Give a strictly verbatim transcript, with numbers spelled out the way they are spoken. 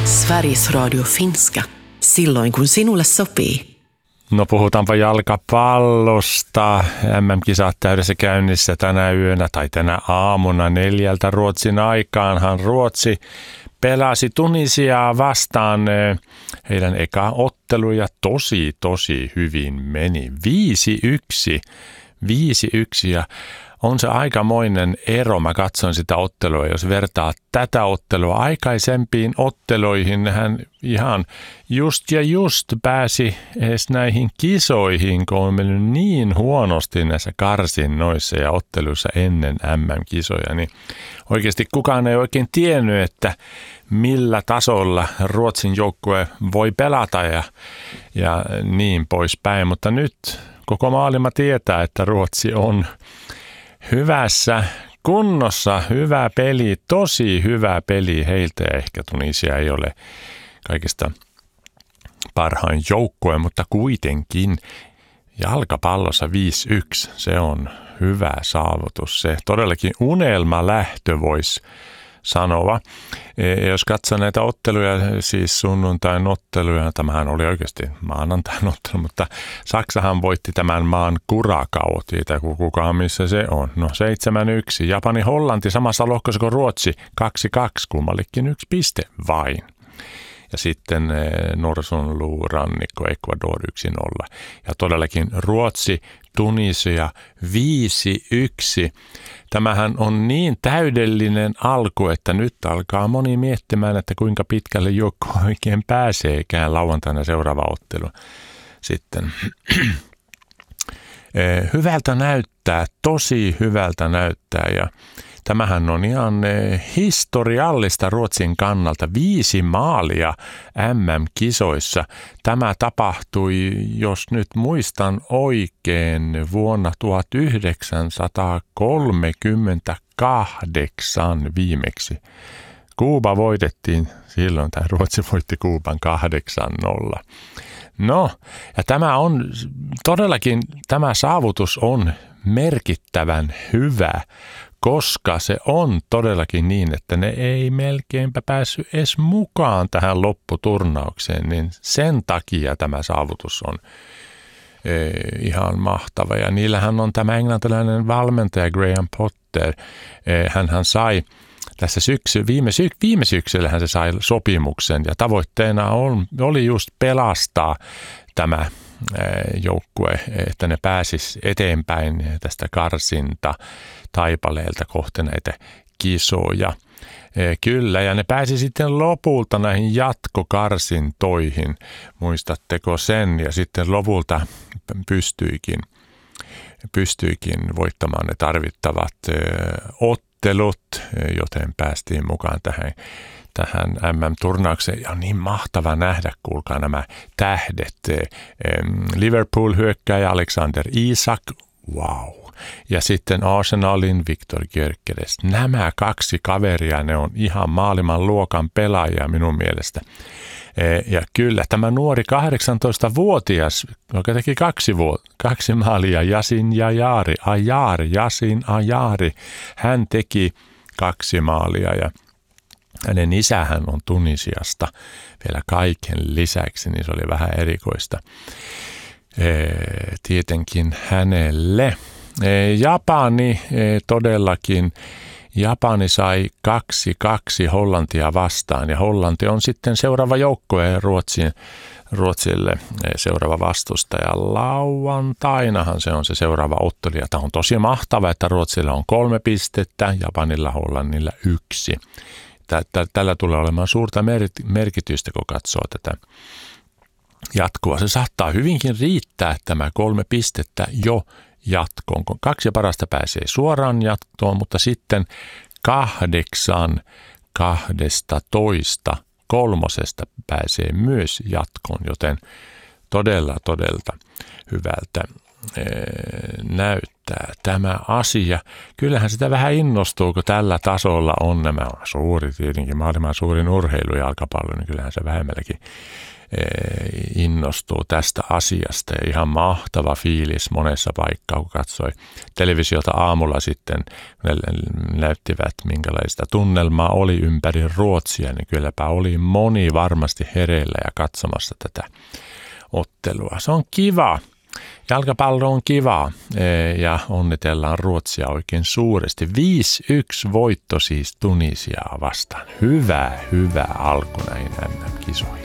Sveriges Radio Finska. Silloin kun sinulle sopii. No puhutaanpa jalkapallosta. M M-kisat täydessä käynnissä tänä yönä tai tänä aamuna neljältä Ruotsin aikaanhan Ruotsi pelasi Tunisiaa vastaan. Heidän eka ottelu ja tosi tosi hyvin meni. viisi yksi. viisi yksi ja on se aikamoinen ero. Mä katson sitä ottelua, jos vertaa tätä ottelua aikaisempiin otteluihin. Hän ihan just ja just pääsi edes näihin kisoihin, kun on mennyt niin huonosti näissä karsinnoissa ja otteluissa ennen M M-kisoja. Niin oikeasti kukaan ei oikein tiennyt, että millä tasolla Ruotsin joukkue voi pelata ja, ja niin poispäin. Mutta nyt koko maailma tietää, että Ruotsi on hyvässä kunnossa, hyvä peli, tosi hyvä peli heiltä ja ehkä Tunisia ei ole kaikista parhain joukkue, mutta kuitenkin jalkapallossa viisi yksi, se on hyvä saavutus. Se todellakin unelma lähtö voisi sanoa. Ja jos katsoo näitä otteluja, siis sunnuntain otteluja, tämähän oli oikeasti maanantain ottelu, mutta Saksahan voitti tämän maan Curacao, siitä kukaan missä se on. No seitsemän yksi, Japani Hollanti samassa lohkossa kuin Ruotsi, kaksi kaksi, kummallekin yksi piste vain. Ja sitten Norsunluurannikko Ecuador yksi nolla. Ja todellakin Ruotsi, Tunisia viisi yksi. Tämähän on niin täydellinen alku, että nyt alkaa moni miettimään, että kuinka pitkälle joukko oikein pääseekään lauantaina seuraava ottelu. Sitten hyvältä näyttää, tosi hyvältä näyttää ja tämähän on ihan historiallista Ruotsin kannalta. Viisi maalia M M-kisoissa. Tämä tapahtui, jos nyt muistan oikein, vuonna tuhatyhdeksänsataakolmekymmentäkahdeksan viimeksi. Kuuba voitettiin silloin, tai Ruotsi voitti Kuuban kahdeksan nolla. No, ja tämä on todellakin, tämä saavutus on merkittävän hyvä, koska se on todellakin niin, että ne ei melkeinpä päässyt edes mukaan tähän lopputurnaukseen, niin sen takia tämä saavutus on e, ihan mahtava. Ja niillähän on tämä englantilainen valmentaja Graham Potter, e, hänhän sai tässä syksy, viime, sy, viime syksyllä hän se sai sopimuksen ja tavoitteena on, oli just pelastaa tämä joukkue, että ne pääsis eteenpäin tästä karsinta taipaleelta kohti näitä kisoja. Kyllä, ja ne pääsi sitten lopulta näihin jatkokarsintoihin, muistatteko sen, ja sitten lopulta pystyikin, pystyikin voittamaan ne tarvittavat ottelut, joten päästiin mukaan tähän tähän M M-turnaukseen. Ja on niin mahtava nähdä, kuulkaa nämä tähdet. Liverpool hyökkääjä Alexander Isak, wow. Ja sitten Arsenalin Victor Gyökeres. Nämä kaksi kaveria, ne on ihan maailman luokan pelaajia minun mielestä. Ja kyllä, tämä nuori kahdeksantoistavuotias, joka teki kaksi, vuotta, kaksi maalia, Yasin Ayari, Ayari, Yasin Ayari, hän teki kaksi maalia ja hänen isähän on Tunisiasta vielä kaiken lisäksi, niin se oli vähän erikoista tietenkin hänelle. Japani todellakin, Japani sai kaksi kaksi Hollantia vastaan ja Hollanti on sitten seuraava joukkue Ruotsin, Ruotsille seuraava vastustaja. Lauantainahan se on se seuraava ottelu ja tämä on tosi mahtava, että Ruotsilla on kolme pistettä, Japanilla Hollannilla yksi. Tällä tulee olemaan suurta merkitystä, kun katsoo tätä jatkoa. Se saattaa hyvinkin riittää tämä kolme pistettä jo jatkoon, kun kaksi parasta pääsee suoraan jatkoon, mutta sitten kahdeksan kahdesta toista kolmosesta pääsee myös jatkoon, joten todella, todella hyvältä näyttää tämä asia. Kyllähän sitä vähän innostuu, kun tällä tasolla on nämä suuri, tietenkin maailman suurin urheilu ja jalkapallo, niin kyllähän se vähemmälläkin innostuu tästä asiasta. Ja ihan mahtava fiilis monessa paikkaa, kun katsoi televisiota aamulla sitten, ne näyttivät minkälaista tunnelmaa oli ympäri Ruotsia, niin kylläpä oli moni varmasti hereillä ja katsomassa tätä ottelua. Se on kiva. Jalkapallo on kiva ja onnitellaan Ruotsia oikein suuresti. viisi yksi voitto siis Tunisiaa vastaan. Hyvä, hyvä alku näihin M M-kisoihin.